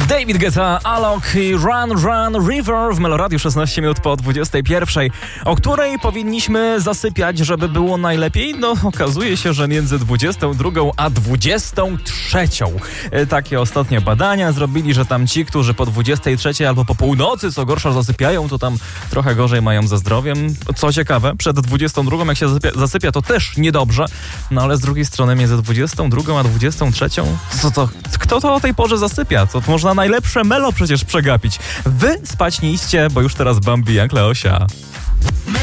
David Guetta, Alok i Run Run River w Meloradiu 16 minut po 21, o której powinniśmy zasypiać, żeby było najlepiej. No, okazuje się, że między 22 a 23. Takie ostatnie badania zrobili, że tam ci, którzy po 23 albo po północy, co gorsza, zasypiają, to tam trochę gorzej mają ze zdrowiem. Co ciekawe, przed 22, jak się zasypia, to też niedobrze. No ale z drugiej strony między 22 a 23, kto to o tej porze zasypia? To można najlepsze melo przecież przegapić. Wy spać nie idźcie, bo już teraz Bambi jak Leosia.